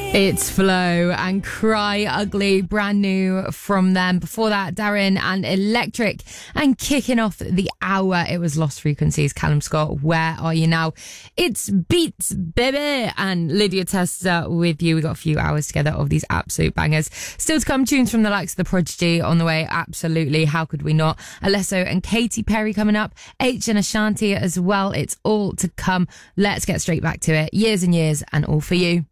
It's Flow and Cry Ugly, brand new from them. Before that, Darren and Electric. And kicking off the hour, it was Lost Frequencies, Callum Scott, Where Are You Now? It's Beats, baby, and Lydia Testa with you. We got a few hours together of these absolute bangers. Still to come, tunes from the likes of The Prodigy on the way, absolutely. How could we not? Alesso and Katy Perry coming up, H and Ashanti as well. It's all to come. Let's get straight back to it. Years and years, and all for you.